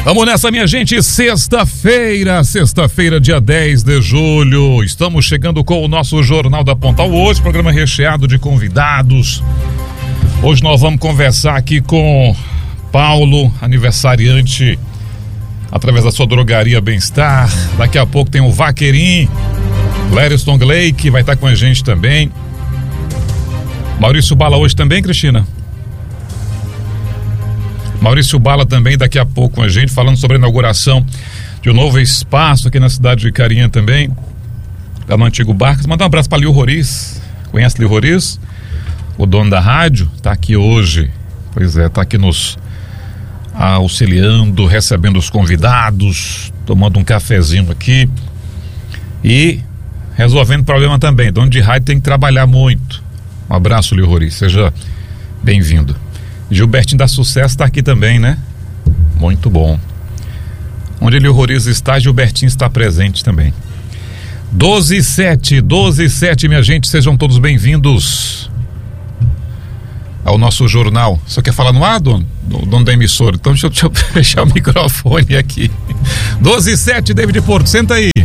Vamos nessa, minha gente, sexta-feira, dia 10 de julho, estamos chegando com o nosso Jornal da Pontal hoje, programa recheado de convidados. Hoje nós vamos conversar aqui com Paulo, aniversariante, através da sua drogaria Bem-Estar. Daqui a pouco tem o Vaqueirinho, Lériston Gley, que vai estar com a gente também. Maurício Bala hoje também, Cristina? Maurício Bala também daqui a pouco com a gente, falando sobre a inauguração de um novo espaço aqui na cidade de Carinha também, lá no Antigo Barcas. Mandar um abraço para Lio Roriz. Conhece Lio Roriz? O dono da rádio, tá aqui hoje. Pois é, tá aqui nos auxiliando, recebendo os convidados, tomando um cafezinho aqui e resolvendo problema também. Dono de rádio tem que trabalhar muito. Um abraço, Lio Roriz, seja bem-vindo. Gilbertinho da Sucesso está aqui também, né? Muito bom. Onde Lio Roriz está, Gilbertinho está presente também. 12:07, minha gente, sejam todos bem-vindos ao nosso jornal. Você quer falar no ar, dono da emissora? Então deixa eu fechar o microfone aqui. 12:07, David Porto, senta aí.